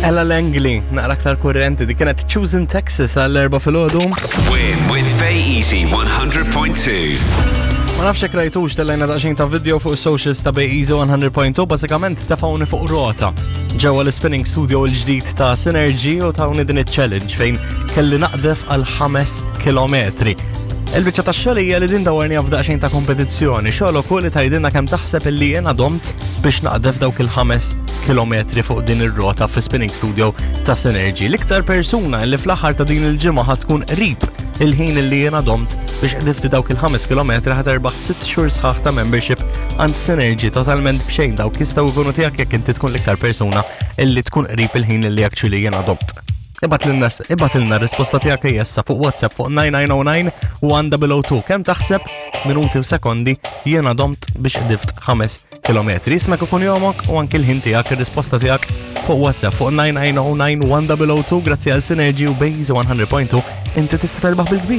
Ella Langley, naqra aktar kurrenti, di kienet Choosing Texas għall-erba fil-ħodu. Win with Bay Easy 100.2. Ma nafx jekk rajtux tellejna daqsxejn ta' video fuq is-socials ta' Bay Easy 100.2, bażikament tafawni fuq rota ġewwa l-spinning studio l-ġdid ta' Synergy u tawni din iċ-challenge fejn kelli naqdef għal 5 kilometri. Il-biċċa tax-xogħol hija li din dawarni f'daqsxejn ta' kompetizzjoni, xogħol ukoll li tgħidilna kemm taħseb illi jiena domt biex naqdef dawk il-5 kilometri fuq din ir-rota fl-spinning studio ta' Synergy. L-iktar persuna li fl-aħħar ta' din il-ġimgħa ħad tkun qrib il-ħin li jiena domt biex qdifti dawk il-5 kilometri ħad terbaħ 6 xhur sħaħ ta' membership għand Synergy totalment b'xejn dawk jistgħu jkunu tiegħek jekk inti tkun l-iktar persuna illi tkun qrib il-ħin li actually jiena domt. Ibat ilna risposta tiegħek jessa fuq WhatsApp fuq 9909 1002. Kemm taħseb minuti u sekondi jiena domt biex qdift 5 kilometri. Ismek ikun jomok u anke l-ħin tiegħek ir-risposta tiegħek fuq WhatsApp fuq 9909 1002. Grazzi għal Synergy u Base 100.2 inti tista' terbaħ bil-kbir.